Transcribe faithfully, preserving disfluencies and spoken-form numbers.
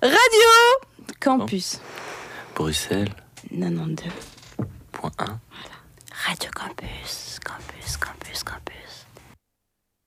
Radio Campus. Bruxelles. quatre-vingt-douze Point un. Voilà. Radio Campus, Campus, Campus, Campus.